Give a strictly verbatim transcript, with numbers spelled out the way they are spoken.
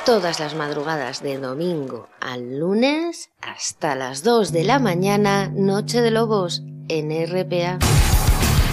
todas las madrugadas de domingo al lunes hasta las dos de la mañana, Noche de Lobos en R P A.